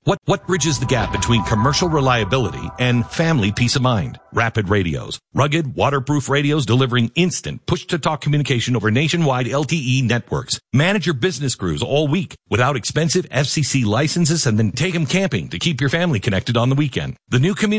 What bridges the gap between commercial reliability and family peace of mind? Rapid Radios. Rugged, waterproof radios delivering instant push-to-talk communication over nationwide LTE networks. Manage your business crews all week without expensive FCC licenses and then take them camping to keep your family connected on the weekend. The new community